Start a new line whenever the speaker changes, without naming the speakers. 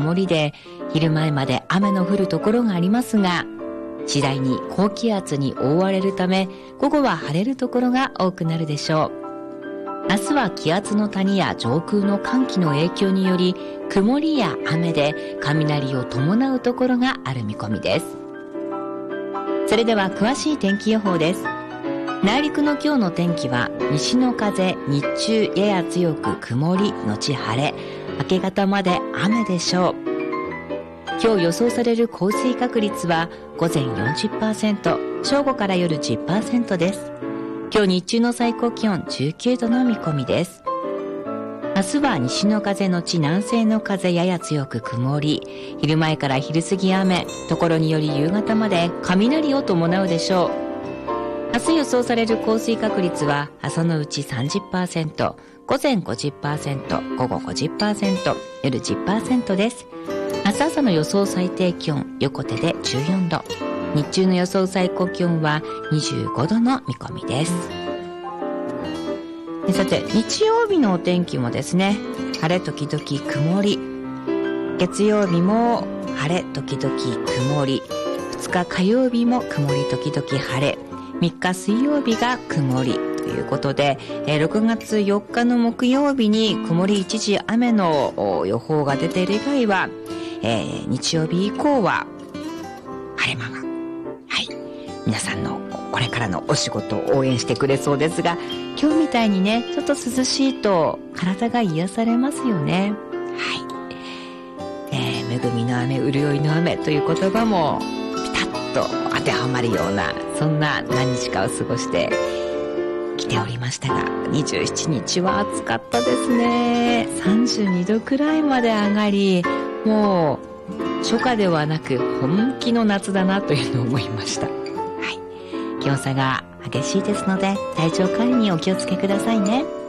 曇りで、昼前まで雨の降るところがありますが、次第に高気圧に覆われるため、午後は晴れるところが多くなるでしょう。明日は気圧の谷や上空の寒気の影響により、曇りや雨で雷を伴うところがある見込みです。それでは詳しい天気予報です。内陸の今日の天気は、西の風、日中やや強く曇りのち晴れ、明け方まで雨でしょう。今日予想される降水確率は午前 40%、正午から夜 10% です。今日日中の最高気温19度の見込みです。明日は西の風のち南西の風やや強く曇り、昼前から昼過ぎ雨、ところにより夕方まで雷を伴うでしょう。明日予想される降水確率は朝のうち 30%、午前 50%、午後 50%、夜 10% です。明日朝の予想最低気温、横手で14度。日中の予想最高気温は25度の見込みです。さて、日曜日のお天気もですね、晴れ時々曇り。月曜日も晴れ時々曇り。2日火曜日も曇り時々晴れ。3日水曜日が曇り。ということで、6月4日の木曜日に曇り一時雨の予報が出ている以外は、日曜日以降は晴れ間が、皆さんのこれからのお仕事を応援してくれそうですが、今日みたいにね、ちょっと涼しいと体が癒されますよね。恵みの雨、潤いの雨という言葉もピタッと当てはまるような、そんな何日かを過ごしてきておりましたが、27日は暑かったですね。32度くらいまで上がり、もう初夏ではなく本気の夏だなというのを思いました。気温差が激しいですので、体調管理にお気をつけくださいね。